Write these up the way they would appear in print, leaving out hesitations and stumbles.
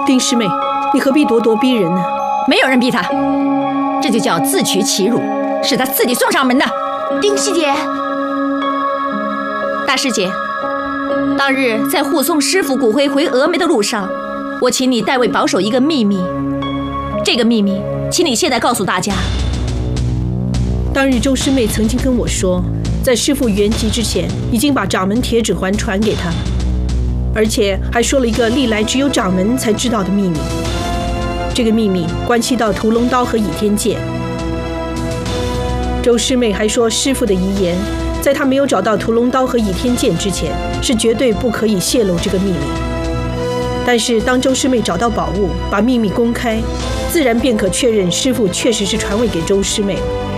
丁师妹，你何必咄咄逼人呢？ 没有人逼他，这就叫自取其辱，是他自己送上门的。 丁师姐， 大师姐，当日在护送师傅骨灰回峨眉的路上，我请你代为保守一个秘密。这个秘密，请你现在告诉大家。 当日周师妹曾经跟我说，在师父圆寂之前，已经把掌门铁指环传给他，而且还说了一个历来只有掌门才知道的秘密。这个秘密关系到屠龙刀和倚天剑。周师妹还说，师父的遗言，在他没有找到屠龙刀和倚天剑之前，是绝对不可以泄露这个秘密。但是当周师妹找到宝物，把秘密公开，自然便可确认师父确实是传位给周师妹。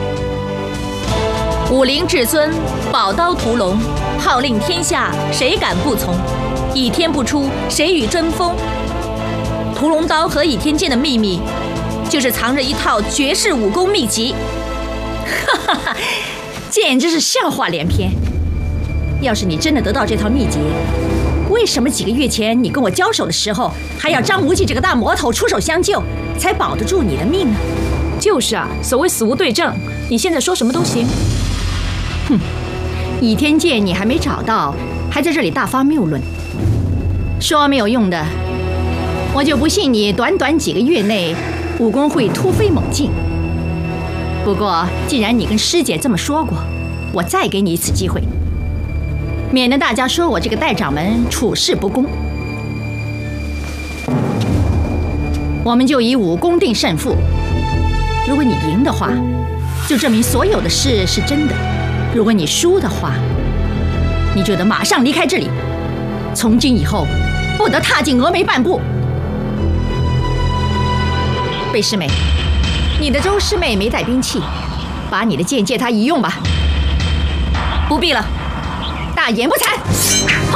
武林至尊，宝刀屠龙，号令天下，谁敢不从？倚天不出，谁与争锋？屠龙刀和倚天剑的秘密，就是藏着一套绝世武功秘籍。哈哈哈，简直是笑话连篇。要是你真的得到这套秘籍，为什么几个月前你跟我交手的时候，还要张无忌这个大魔头出手相救，才保得住你的命呢？ 就是啊，所谓死无对证，你现在说什么都行。 哼，倚天剑你还没找到，还在这里大发谬论，说没有用的，我就不信你短短几个月内武功会突飞猛进。不过既然你跟师姐这么说过，我再给你一次机会，免得大家说我这个代掌门处事不公。我们就以武功定胜负，如果你赢的话，就证明所有的事是真的；如果你输的话，你就得马上离开这里，从今以后不得踏进峨眉半步。贝师妹，你的周师妹没带兵器，把你的剑借她一用吧。不必了，大言不惭。